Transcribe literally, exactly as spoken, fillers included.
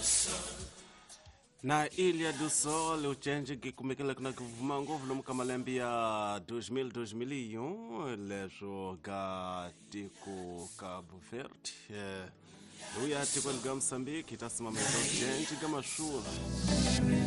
Na Ilha do Sol, o change que kumekela kuna kuvuma nguvu lomuka malembi ya dois mil, dois mil e um, lejoga tiku Cabo Verde. Luya tiku nga Msambiki, tasima mezo change kama shula.